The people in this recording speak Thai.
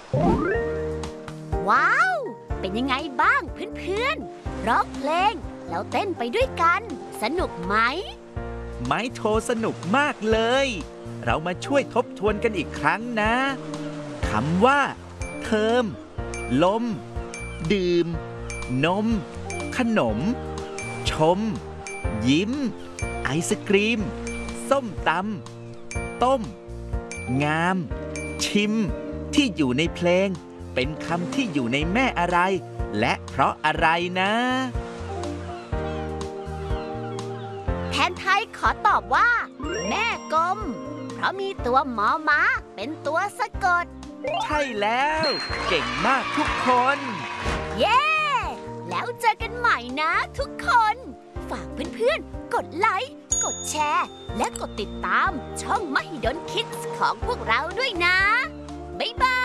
ว้าวเป็นยังไงบ้างเพื่อนๆร้องเพลงแล้วเต้นไปด้วยกันสนุกไหมไม้โทสนุกมากเลยเรามาช่วยทบทวนกันอีกครั้งนะคำว่าเทอมลมดื่มนมขนมชมยิ้มไอศกรีมส้มตำต้มงามชิมที่อยู่ในเพลงเป็นคำที่อยู่ในแม่อะไรและเพราะอะไรนะแทนไทยขอตอบว่าแม่กลมเพราะมีตัวมอม้าเป็นตัวสะกดใช่แล้วเก่งมากทุกคนเย้แล้วเจอกันใหม่นะทุกคนฝากเพื่อนๆกดไลค์กดแชร์และกดติดตามช่องมหิดลคิดส์ของพวกเราด้วยนะบ๊ายบาย